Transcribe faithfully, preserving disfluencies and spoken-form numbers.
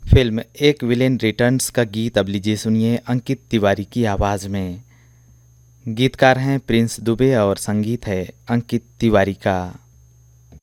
Film एक villain returns का गीत अब लीजिए सुनिए अंकित तिवारी की आवाज़ में। गीतकार हैं प्रिंस दुबे और संगीत है अंकित तिवारी का।